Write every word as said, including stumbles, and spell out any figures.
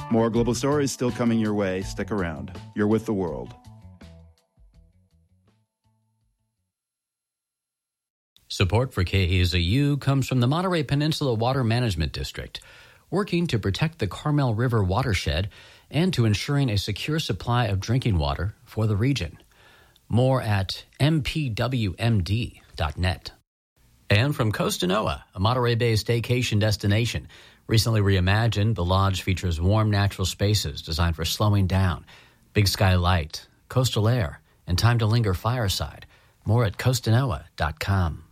More global stories still coming your way. Stick around. You're with the world. Support for K A Z U comes from the Monterey Peninsula Water Management District, working to protect the Carmel River watershed and to ensuring a secure supply of drinking water for the region. More at m p w m d dot net. And from Costanoa, a Monterey Bay staycation destination. Recently reimagined, the lodge features warm natural spaces designed for slowing down, big sky light, coastal air, and time to linger fireside. More at costanoa dot com.